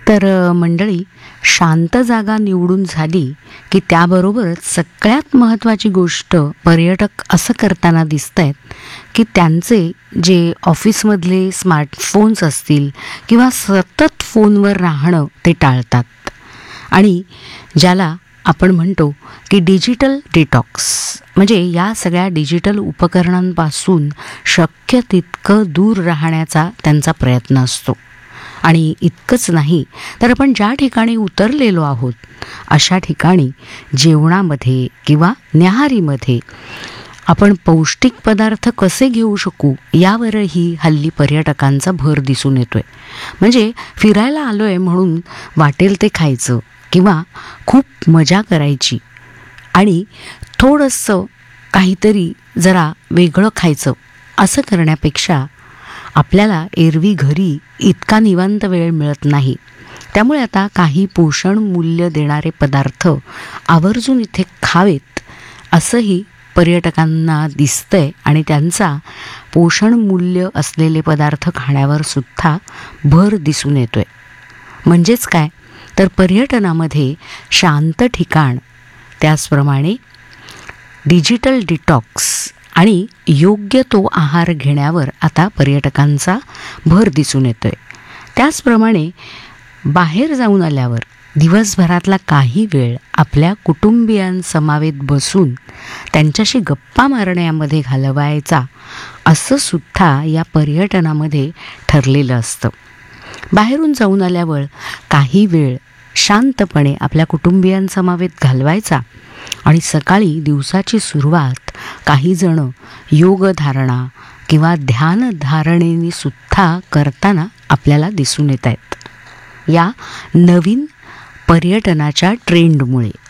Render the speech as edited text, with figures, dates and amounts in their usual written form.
मंडळी, शांत जागा निवडून झाली की त्याबरोबरच सगळ्यात महत्त्वाची गोष्ट पर्यटक असं करताना दिसत आहेत की त्यांचे जे ऑफिसमधले स्मार्टफोन्स असतील किंवा सतत फोनवर राहणं ते टाळतात आणि ज्याला आपण म्हणतो की डिजिटल डिटॉक्स, म्हणजे या सगळ्या डिजिटल उपकरणांपासून शक्य तितकं दूर राहण्याचा त्यांचा प्रयत्न असतो. आणि इतकंच नाही तर आपण ज्या ठिकाणी उतरलेलो आहोत अशा ठिकाणी जेवणामध्ये किंवा न्याहारीमध्ये आपण पौष्टिक पदार्थ कसे घेऊ शकू यावरही हल्ली पर्यटकांचा भर दिसून येतोय. म्हणजे फिरायला आलोय म्हणून वाटेल ते खायचं किंवा खूप मजा करायची आणि थोडंसं काहीतरी जरा वेगळं खायचं असं करण्यापेक्षा आपल्याला एरवी घरी इतका निवांत वेळ मिळत नाही. त्यामुळे आता काही पोषण मूल्य देणारे पदार्थ आवर्जून इथे खावेत असंही पर्यटकांना दिसतंय आणि त्यांचा पोषण मूल्य असलेले पदार्थ खाण्यावर सुद्धा भर दिसून येतोय. म्हणजेच काय तर पर्यटनामध्ये शांत ठिकाण, त्याचप्रमाणे डिजिटल डिटॉक्स आणि योग्य तो आहार घेण्यावर आता पर्यटकांचा भर दिसून येतोय. त्याचप्रमाणे बाहेर जाऊन आल्यावर दिवसभरातला काही वेळ आपल्या कुटुंबियांसमवेत बसून त्यांच्याशी गप्पा मारण्यामध्ये घालवायचा असं सुद्धा या पर्यटनामध्ये ठरलेलं असतं. बाहेरून जाऊन आल्यावर काही वेळ शांतपणे आपल्या कुटुंबियांसमवेत घालवायचा आणि सकाळी दिवसाची सुरुवात काही जण योगधारणा किंवा ध्यानधारणेने सुद्धा करताना आपल्याला दिसून येत आहेत या नवीन पर्यटनाच्या ट्रेंडमुळे.